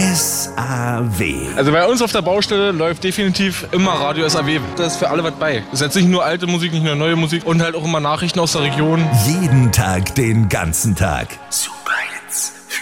SAW. Also bei uns auf der Baustelle läuft definitiv immer Radio SAW. Da ist für alle was bei. Das ist jetzt nicht nur alte Musik, nicht nur neue Musik und halt auch immer Nachrichten aus der Region. Jeden Tag, den ganzen Tag.